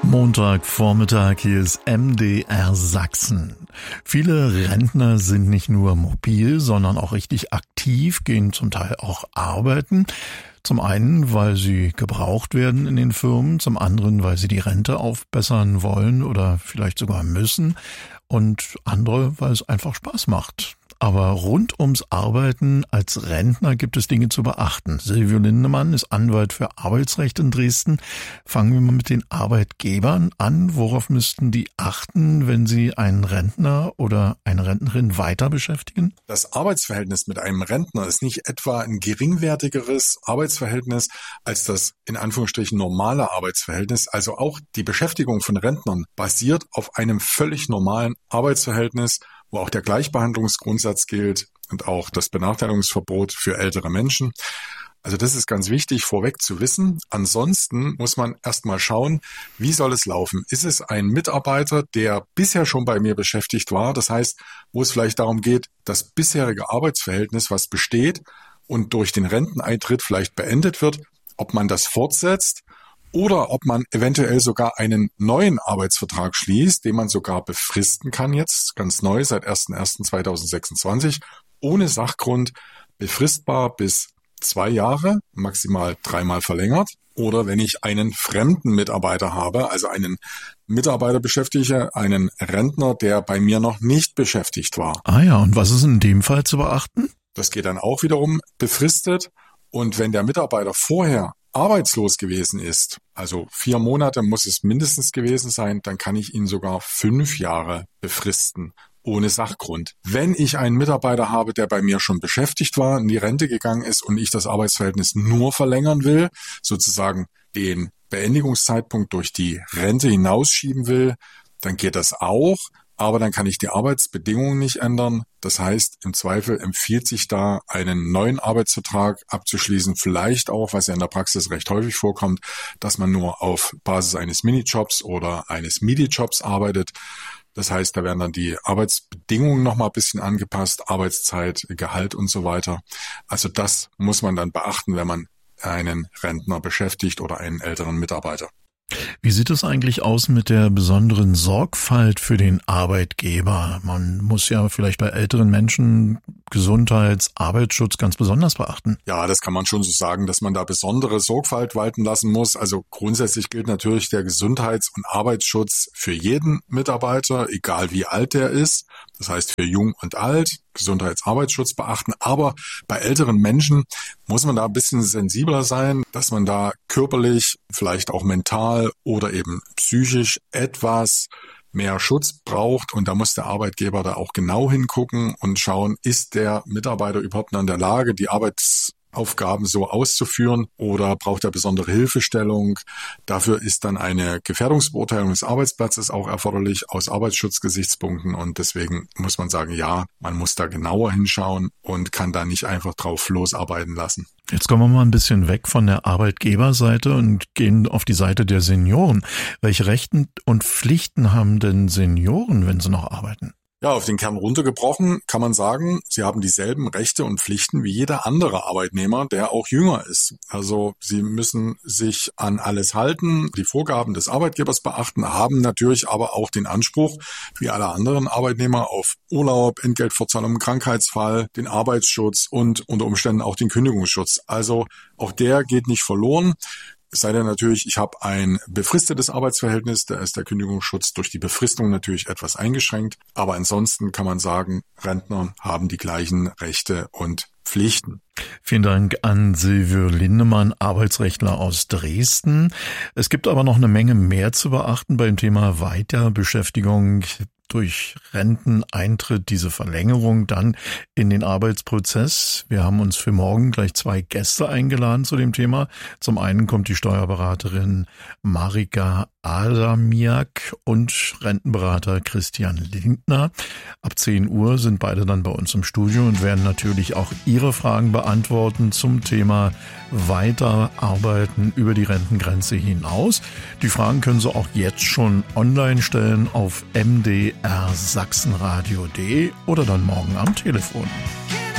Montagvormittag, hier ist MDR Sachsen. Viele Rentner sind nicht nur mobil, sondern auch richtig aktiv, gehen zum Teil auch arbeiten. Zum einen, weil sie gebraucht werden in den Firmen, zum anderen, weil sie die Rente aufbessern wollen oder vielleicht sogar müssen und andere, weil es einfach Spaß macht. Aber rund ums Arbeiten als Rentner gibt es Dinge zu beachten. Silvio Lindemann ist Anwalt für Arbeitsrecht in Dresden. Fangen wir mal mit den Arbeitgebern an. Worauf müssten die achten, wenn sie einen Rentner oder eine Rentnerin weiter beschäftigen? Das Arbeitsverhältnis mit einem Rentner ist nicht etwa ein geringwertigeres Arbeitsverhältnis als das in Anführungsstrichen normale Arbeitsverhältnis. Also auch die Beschäftigung von Rentnern basiert auf einem völlig normalen Arbeitsverhältnis, wo auch der Gleichbehandlungsgrundsatz gilt und auch das Benachteiligungsverbot für ältere Menschen. Also das ist ganz wichtig vorweg zu wissen. Ansonsten muss man erstmal schauen, wie soll es laufen? Ist es ein Mitarbeiter, der bisher schon bei mir beschäftigt war? Das heißt, wo es vielleicht darum geht, das bisherige Arbeitsverhältnis, was besteht und durch den Renteneintritt vielleicht beendet wird, ob man das fortsetzt oder ob man eventuell sogar einen neuen Arbeitsvertrag schließt, den man sogar befristen kann jetzt, ganz neu seit 01.01.2026, ohne Sachgrund, befristbar bis 2 Jahre, maximal 3-mal verlängert. Oder wenn ich einen fremden Mitarbeiter habe, also einen Mitarbeiter beschäftige, einen Rentner, der bei mir noch nicht beschäftigt war. Ah ja, und was ist in dem Fall zu beachten? Das geht dann auch wiederum befristet. Und wenn der Mitarbeiter vorher arbeitslos gewesen ist, also 4 Monate muss es mindestens gewesen sein, dann kann ich ihn sogar 5 Jahre befristen, ohne Sachgrund. Wenn ich einen Mitarbeiter habe, der bei mir schon beschäftigt war, in die Rente gegangen ist und ich das Arbeitsverhältnis nur verlängern will, sozusagen den Beendigungszeitpunkt durch die Rente hinausschieben will, dann geht das auch. Aber dann kann ich die Arbeitsbedingungen nicht ändern. Das heißt, im Zweifel empfiehlt sich da, einen neuen Arbeitsvertrag abzuschließen. Vielleicht auch, was ja in der Praxis recht häufig vorkommt, dass man nur auf Basis eines Minijobs oder eines Midi-Jobs arbeitet. Das heißt, da werden dann die Arbeitsbedingungen nochmal ein bisschen angepasst, Arbeitszeit, Gehalt und so weiter. Also das muss man dann beachten, wenn man einen Rentner beschäftigt oder einen älteren Mitarbeiter. Wie sieht es eigentlich aus mit der besonderen Sorgfalt für den Arbeitgeber? Man muss ja vielleicht bei älteren Menschen Gesundheits-, Arbeitsschutz ganz besonders beachten. Ja, das kann man schon so sagen, dass man da besondere Sorgfalt walten lassen muss. Also grundsätzlich gilt natürlich der Gesundheits- und Arbeitsschutz für jeden Mitarbeiter, egal wie alt der ist. Das heißt für jung und alt, Gesundheits-Arbeitsschutz beachten. Aber bei älteren Menschen muss man da ein bisschen sensibler sein, dass man da körperlich, vielleicht auch mental oder eben psychisch etwas mehr Schutz braucht. Und da muss der Arbeitgeber da auch genau hingucken und schauen, ist der Mitarbeiter überhaupt noch in der Lage, die Arbeitsaufgaben so auszuführen oder braucht er besondere Hilfestellung? Dafür ist dann eine Gefährdungsbeurteilung des Arbeitsplatzes auch erforderlich aus Arbeitsschutzgesichtspunkten und deswegen muss man sagen, ja, man muss da genauer hinschauen und kann da nicht einfach drauf losarbeiten lassen. Jetzt kommen wir mal ein bisschen weg von der Arbeitgeberseite und gehen auf die Seite der Senioren. Welche Rechte und Pflichten haben denn Senioren, wenn sie noch arbeiten? Ja, auf den Kern runtergebrochen kann man sagen, sie haben dieselben Rechte und Pflichten wie jeder andere Arbeitnehmer, der auch jünger ist. Also sie müssen sich an alles halten, die Vorgaben des Arbeitgebers beachten, haben natürlich aber auch den Anspruch, wie alle anderen Arbeitnehmer, auf Urlaub, Entgeltfortzahlung im Krankheitsfall, den Arbeitsschutz und unter Umständen auch den Kündigungsschutz. Also auch der geht nicht verloren. Es sei denn natürlich, ich habe ein befristetes Arbeitsverhältnis, da ist der Kündigungsschutz durch die Befristung natürlich etwas eingeschränkt. Aber ansonsten kann man sagen, Rentner haben die gleichen Rechte und Pflichten. Vielen Dank an Silvio Lindemann, Arbeitsrechtler aus Dresden. Es gibt aber noch eine Menge mehr zu beachten beim Thema Weiterbeschäftigung durch Renteneintritt, diese Verlängerung dann in den Arbeitsprozess. Wir haben uns für morgen gleich 2 Gäste eingeladen zu dem Thema. Zum einen kommt die Steuerberaterin Marika Adamiak und Rentenberater Christian Lindner. Ab 10 Uhr sind beide dann bei uns im Studio und werden natürlich auch Ihre Fragen beantworten zum Thema Weiterarbeiten über die Rentengrenze hinaus. Die Fragen können Sie auch jetzt schon online stellen auf mdrsachsenradio.de oder dann morgen am Telefon.